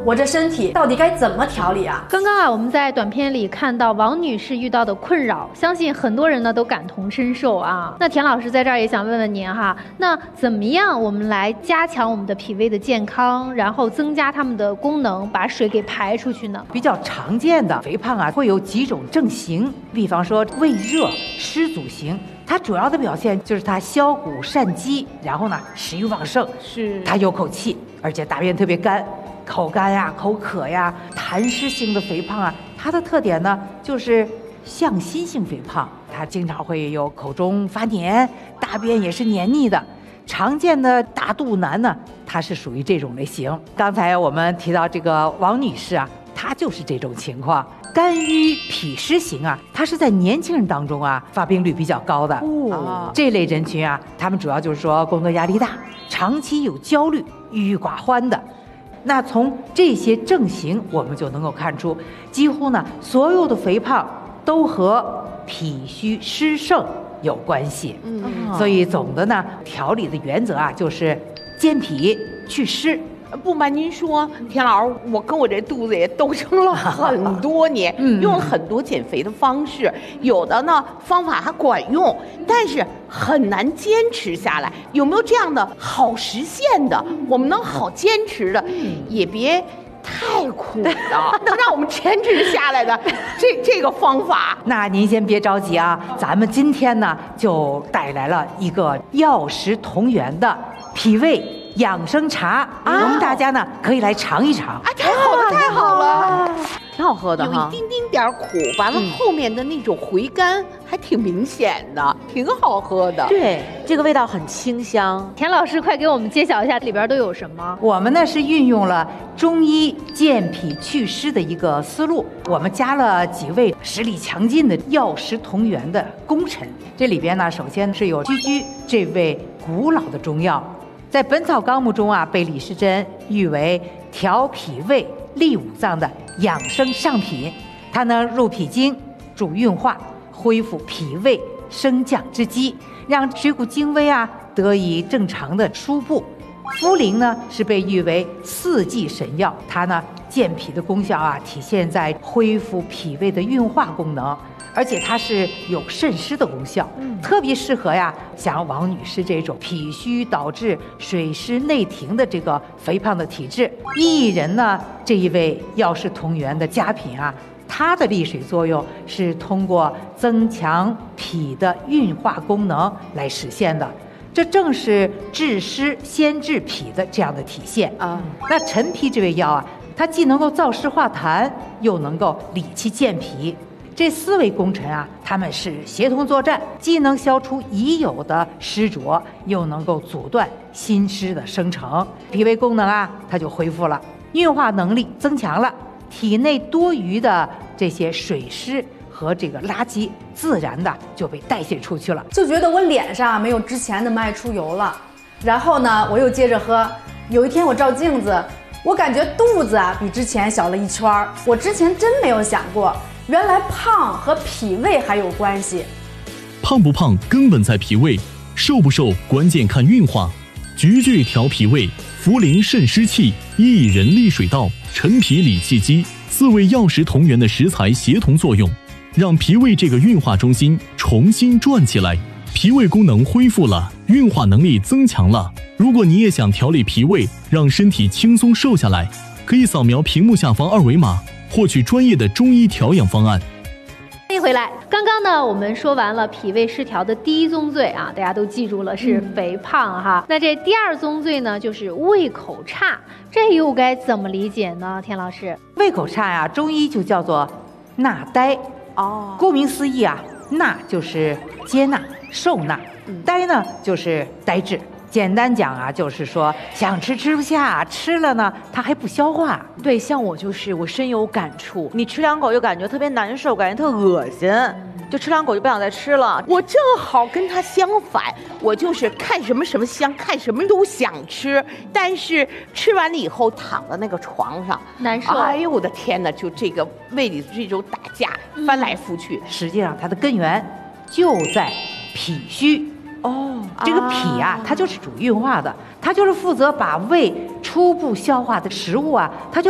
我这身体到底该怎么调理啊？ 刚刚啊，我们在短片里看到王女士遇到的困扰，相信很多人呢都感同身受啊。那田老师在这儿也想问问您哈，那怎么样我们来加强我们的脾胃的健康，然后增加它们的功能，把水给排出去呢？ 比较常见的肥胖啊，会有几种症型，比方说胃热湿阻型，它主要的表现就是它消谷善饥，然后呢食欲旺盛，它有口气，而且大便特别干，口干呀、口渴呀。痰湿型的肥胖啊，它的特点呢就是向心性肥胖，它经常会有口中发黏，大便也是黏腻的。常见的大肚腩呢，它是属于这种类型。刚才我们提到这个王女士啊，她就是这种情况。肝郁脾湿型啊，它是在年轻人当中啊发病率比较高的。这类人群啊，他们主要就是说工作压力大，长期有焦虑、郁郁寡欢的。那从这些症型，我们就能够看出，几乎呢所有的肥胖都和脾虚湿盛有关系。所以总的呢调理的原则啊，就是健脾祛湿。 不瞒您说，田老师，我跟我这肚子也斗争了很多年，用了很多减肥的方式，有的呢方法还管用，但是很难坚持下来。有没有这样的好实现的，我们能好坚持的，也别太苦的，能让我们坚持下来的这个方法？ 那您先别着急啊，咱们今天呢就带来了一个药食同源的脾胃养生茶，我们大家呢可以来尝一尝。 太好了，太好了， 挺好喝的哈， 有一丁丁点苦，完了后面的那种回甘还挺明显的，挺好喝的。 对，这个味道很清香。 田老师，快给我们揭晓一下里边都有什么？ 我们呢是运用了中医健脾祛湿的一个思路，我们加了几位实力强劲的药食同源的功臣。这里边呢，首先是有居居这位古老的中药。在《本草纲目》中啊，被李时珍誉为调脾胃、利五脏的养生上品。它能入脾经、助运化、恢复脾胃升降之机，让水谷精微啊得以正常的输布。茯苓呢是被誉为四季神药，它呢健脾的功效啊体现在恢复脾胃的运化功能。而且它是有渗湿的功效，特别适合呀像王女士这种脾虚导致水湿内停的这个肥胖的体质。薏仁呢这一味药食同源的佳品啊，它的利水作用是通过增强脾的运化功能来实现的，这正是治湿先治脾的这样的体现啊。那陈皮这味药啊，它既能够燥湿化痰，又能够理气健脾。这四位功臣啊，他们是协同作战，既能消除已有的湿浊，又能够阻断新湿的生成，脾胃功能啊，它就恢复了，运化能力增强了，体内多余的这些水湿和这个垃圾，自然的就被代谢出去了。 就觉得我脸上没有之前那么爱出油了，然后呢，我又接着喝。有一天我照镜子，我感觉肚子啊比之前小了一圈，我之前真没有想过。原来胖和脾胃还有关系。 胖不胖根本在脾胃，瘦不瘦关键看运化。菊苣调脾胃，茯苓渗湿气，薏仁利水道，陈皮理气机，四味药食同源的食材协同作用，让脾胃这个运化中心重新转起来，脾胃功能恢复了，运化能力增强了。如果你也想调理脾胃，让身体轻松瘦下来，可以扫描屏幕下方二维码，获取专业的中医调养方案。 欢迎回来。刚刚呢，我们说完了脾胃失调的第一宗罪啊，大家都记住了，是肥胖哈。那这第二宗罪呢，就是胃口差，这又该怎么理解呢？田老师， 胃口差呀，中医就叫做纳呆。顾名思义啊，纳就是接纳、受纳，呆呢就是呆滞。简单讲啊，就是说想吃吃不下，吃了呢它还不消化。 对，像我就是我深有感触，你吃两口就感觉特别难受，感觉特恶心，就吃两口就不想再吃了。 我正好跟他相反，我就是看什么什么香，看什么都想吃，但是吃完了以后躺在那个床上难受。 哎呦我的天哪，就这个胃里这种打架，翻来覆去。 实际上它的根源就在脾虚。这个脾啊，它就是主运化的，它就是负责把胃初步消化的食物啊，它就